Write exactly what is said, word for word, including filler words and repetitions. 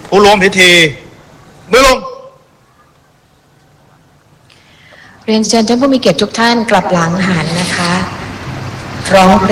ผู้ร่วมพิธีมือลงเรียนเชิญท่านผู้มีเกียรติทุกท่านกลับหลังหันนะคะร้อง